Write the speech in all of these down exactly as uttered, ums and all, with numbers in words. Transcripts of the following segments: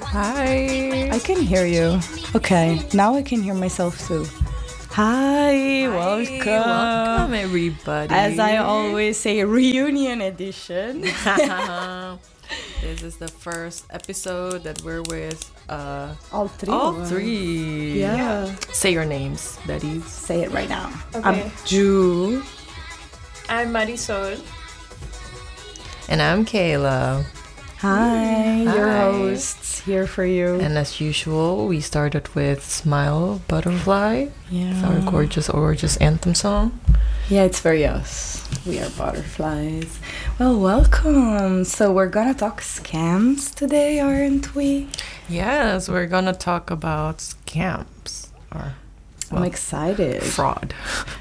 Hi. I can hear you. Okay, now I can hear myself too. Hi, Hi, welcome. Welcome, everybody. As I always say, reunion edition. This is the first episode that we're with uh, all three. all of us. three. Yeah. Say your names, Betty. Say it right now. Okay. I'm Ju. I'm Marisol. And I'm Kayla. Hi, Hi. your hosts here for you. And as usual, we started with Smile Butterfly. Yeah. It's our gorgeous, gorgeous anthem song. Yeah, it's very us. We are butterflies. Well, welcome. So we're gonna talk scams today, aren't we? Yes, we're gonna talk about scams. Or, well, I'm excited. fraud.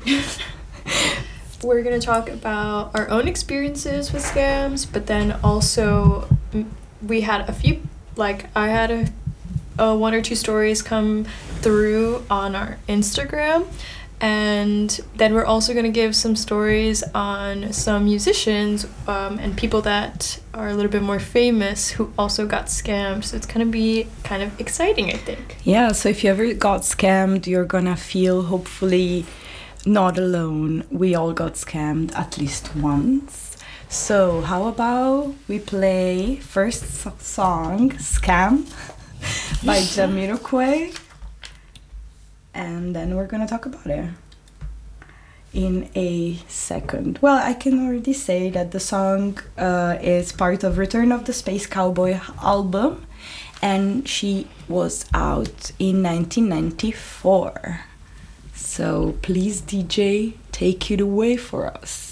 We're going to talk about our own experiences with scams, but then also mm, we had a few, like I had a, a one or two stories come through on our Instagram. And then we're also going to give some stories on some musicians um, and people that are a little bit more famous who also got scammed. So it's going to be kind of exciting, I think. Yeah, so if you ever got scammed, you're gonna feel hopefully not alone. We all got scammed at least once. So how about we play first so- song, Scam, by Jamiroquai, and then we're gonna talk about it in a second. Well, I can already say that the song uh, is part of Return of the Space Cowboy album, and she was out in nineteen ninety-four. So please, D J, take it away for us.